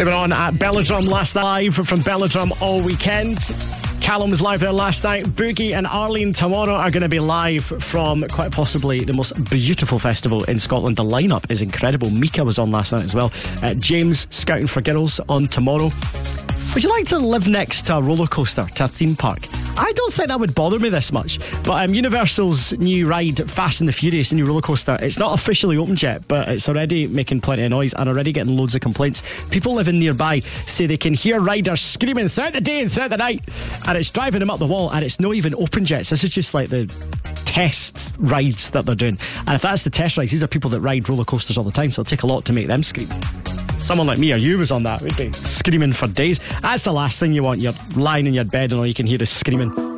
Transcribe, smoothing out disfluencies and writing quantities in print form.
They were on at Belladrum last night, live from Belladrum all weekend. Callum was live there last night. Boogie and Arlene tomorrow are going to be live from quite possibly the most beautiful festival in Scotland. The lineup is incredible. Mika was on last night as well. James Scouting for Girls on tomorrow. Would you like to live next to a roller coaster, to a theme park? I don't think that would bother me this much. But Universal's new ride, Fast and the Furious, the new roller coaster, it's not officially opened yet, but it's already making plenty of noise and already getting loads of complaints. People living nearby say they can hear riders screaming throughout the day and throughout the night, and it's driving them up the wall, and it's not even open yet. So this is just like the test rides that they're doing. And if that's the test rides, these are people that ride roller coasters all the time, so it'll take a lot to make them scream. Someone like me or you was on that, would be screaming for days. That's the last thing you want. You're lying in your bed and all you can hear is screaming.